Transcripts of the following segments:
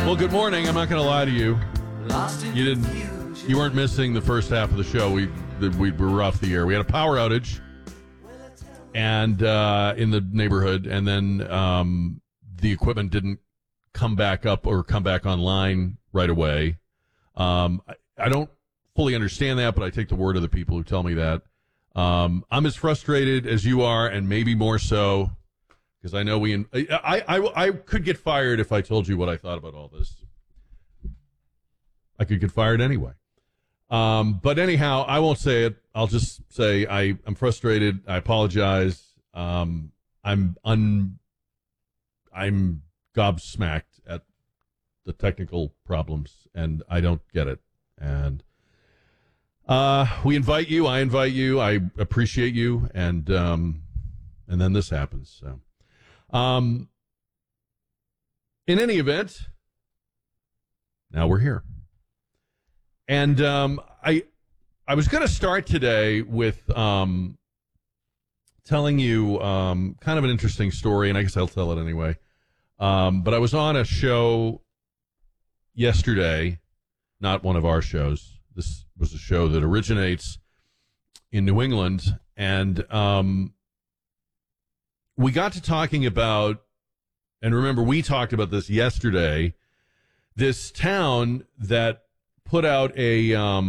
Well, good morning. I'm not going to lie to you. You weren't missing the first half of the show. We were off the air. We had a power outage and in the neighborhood, and then the equipment didn't come back up or come back online right away. I don't fully understand that, but I take the word of the people who tell me that. I'm as frustrated as you are, and maybe more so, because I know I could get fired if I told you what I thought about all this. I could get fired anyway. But anyhow, I won't say it. I'll just say I'm frustrated. I apologize. I'm gobsmacked at the technical problems, and I don't get it. And we invite you. I invite you. I appreciate you. And then this happens. So, in any event, now we're here. And I was going to start today with telling you kind of an interesting story, and I guess I'll tell it anyway. But I was on a show yesterday, not one of our shows. This was a show that originates in New England, and we got to talking about, and remember, we talked about this yesterday, this town that put out a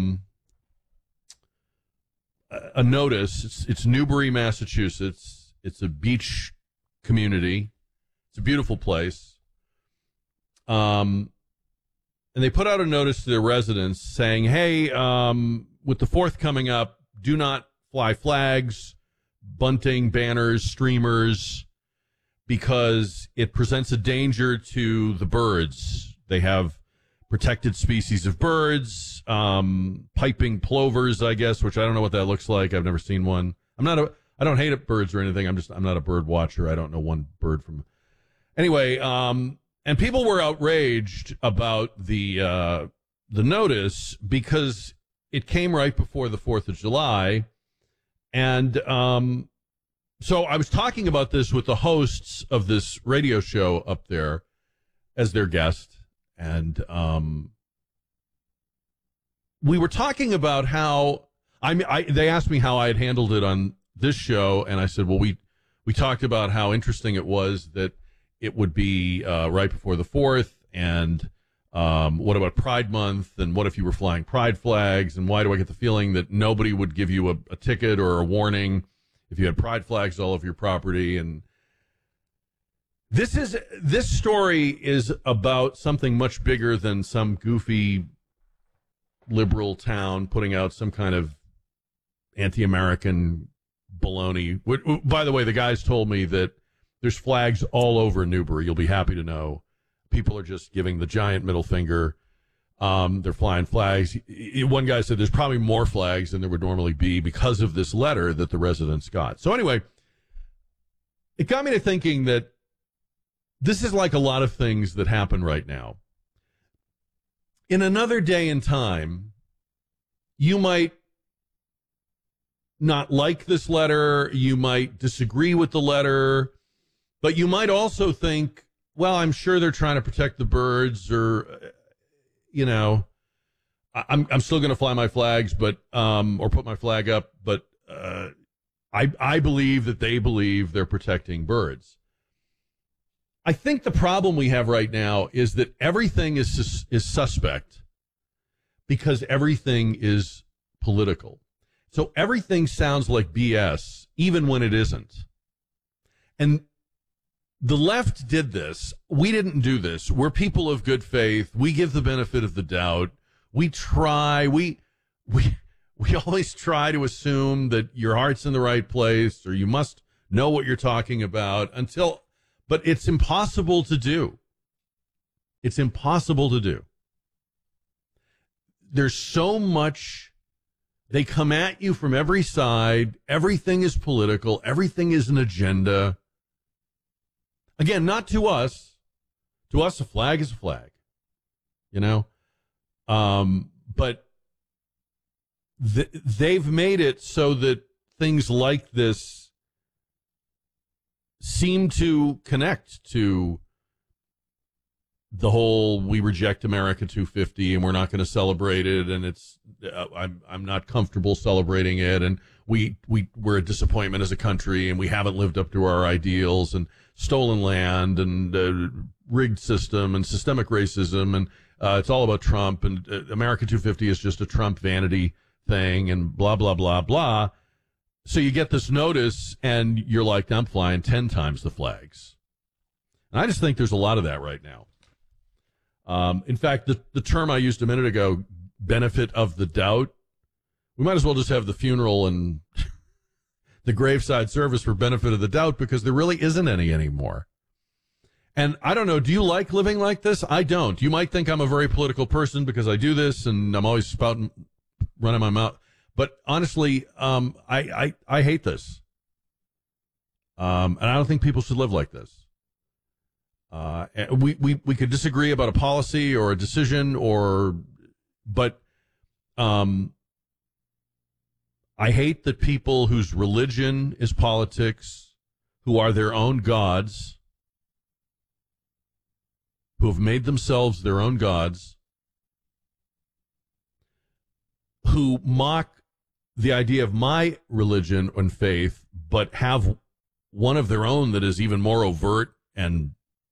notice. It's Newbury, Massachusetts. It's a beach community. It's a beautiful place. And they put out a notice to their residents saying, hey, with the 4th coming up, do not fly flags, bunting, banners, streamers, because it presents a danger to the birds. They have protected species of birds, piping plovers, I guess, which I don't know what that looks like. I've never seen one. I don't hate birds or anything. I'm not a bird watcher. I don't know one bird from. Anyway, and people were outraged about the notice because it came right before the 4th of July. And so I was talking about this with the hosts of this radio show up there as their guest. And we were talking about how they asked me how I had handled it on this show, and I said, well, we talked about how interesting it was that it would be right before the 4th, and what about Pride Month, and what if you were flying pride flags, and why do I get the feeling that nobody would give you a ticket or a warning if you had pride flags all over your property? And This story is about something much bigger than some goofy liberal town putting out some kind of anti-American baloney. By the way, the guys told me that there's flags all over Newbury. You'll be happy to know. People are just giving the giant middle finger. They're flying flags. One guy said there's probably more flags than there would normally be because of this letter that the residents got. So anyway, it got me to thinking that this is like a lot of things that happen right now. In another day and time, you might not like this letter, you might disagree with the letter, but you might also think, well, I'm sure they're trying to protect the birds, or, you know, I'm still going to fly my flags, but or put my flag up, but I believe that they believe they're protecting birds. I think the problem we have right now is that everything is suspect because everything is political. So everything sounds like BS, even when it isn't. And the left did this. We didn't do this. We're people of good faith. We give the benefit of the doubt. We try. We always try to assume that your heart's in the right place, or you must know what you're talking about but it's impossible to do. It's impossible to do. There's so much. They come at you from every side. Everything is political. Everything is an agenda. Again, not to us. To us, a flag is a flag. You know? But they've made it so that things like this seem to connect to the whole we reject America 250 and we're not going to celebrate it, and it's I'm not comfortable celebrating it, and we're a disappointment as a country, and we haven't lived up to our ideals, and stolen land, and rigged system, and systemic racism, and it's all about Trump, and America 250 is just a Trump vanity thing, and blah blah blah blah. So you get this notice, and you're like, I'm flying 10 times the flags. And I just think there's a lot of that right now. In fact, the term I used a minute ago, benefit of the doubt, we might as well just have the funeral and the graveside service for benefit of the doubt, because there really isn't any anymore. And I don't know, do you like living like this? I don't. You might think I'm a very political person because I do this and I'm always running my mouth. But honestly, I hate this. And I don't think people should live like this. We could disagree about a policy or a decision, but I hate that people whose religion is politics, who are their own gods, who have made themselves their own gods, who mock the idea of my religion and faith, but have one of their own that is even more overt, and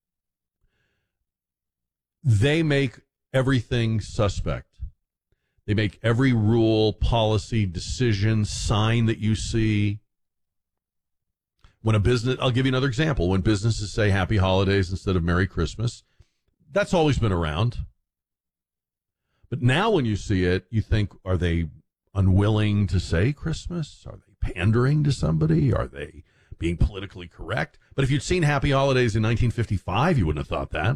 they make everything suspect. They make every rule, policy, decision, sign that you see. When a business, I'll give you another example. When businesses say Happy Holidays instead of Merry Christmas, that's always been around. But now when you see it, you think, are they unwilling to say Christmas? Are they pandering to somebody? Are they being politically correct? But if you'd seen Happy Holidays in 1955, you wouldn't have thought that.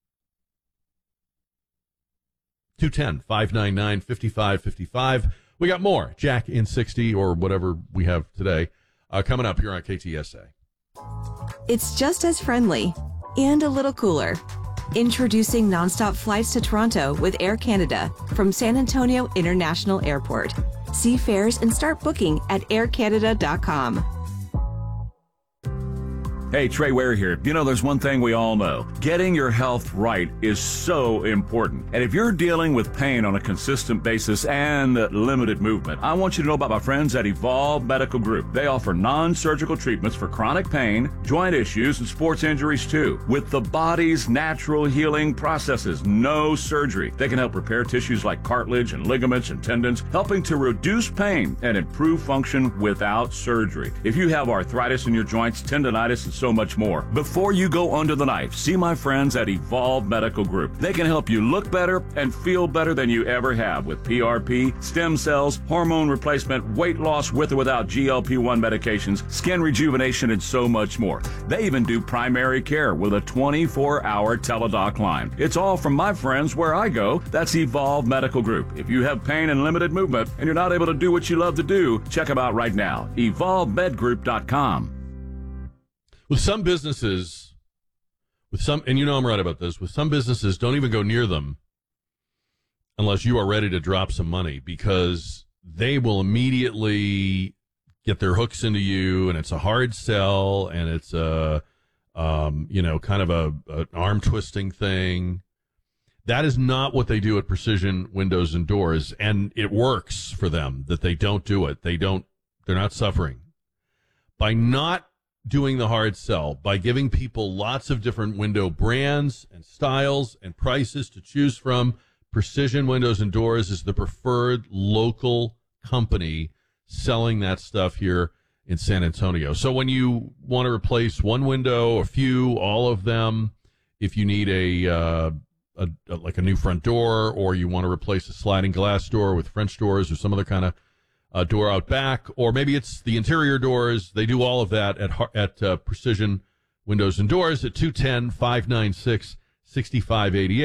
210-599-5555. We got more Jack in 60 or whatever we have today coming up here on KTSA. It's just as friendly and a little cooler. Introducing nonstop flights to Toronto with Air Canada from San Antonio International Airport. See fares and start booking at aircanada.com. Hey, Trey Ware here. You know, there's one thing we all know. Getting your health right is so important. And if you're dealing with pain on a consistent basis and limited movement, I want you to know about my friends at Evolve Medical Group. They offer non-surgical treatments for chronic pain, joint issues, and sports injuries too. With the body's natural healing processes, no surgery. They can help repair tissues like cartilage and ligaments and tendons, helping to reduce pain and improve function without surgery. If you have arthritis in your joints, tendonitis, and so much more. Before you go under the knife, see my friends at Evolve Medical Group. They can help you look better and feel better than you ever have with PRP, stem cells, hormone replacement, weight loss with or without GLP-1 medications, skin rejuvenation, and so much more. They even do primary care with a 24-hour teledoc line. It's all from my friends where I go. That's Evolve Medical Group. If you have pain and limited movement and you're not able to do what you love to do, check them out right now. EvolveMedGroup.com. With some businesses, and you know I'm right about this, with some businesses, don't even go near them unless you are ready to drop some money, because they will immediately get their hooks into you, and it's a hard sell, and it's a, kind of an arm twisting thing. That is not what they do at Precision Windows and Doors, and it works for them that they don't do it. They're not suffering. By not doing the hard sell, by giving people lots of different window brands and styles and prices to choose from, Precision Windows and Doors is the preferred local company selling that stuff here in San Antonio. So when you want to replace one window, a few, all of them, if you need a new front door, or you want to replace a sliding glass door with French doors or some other kind of door out back, or maybe it's the interior doors. They do all of that at Precision Windows and Doors at 210-596-6588.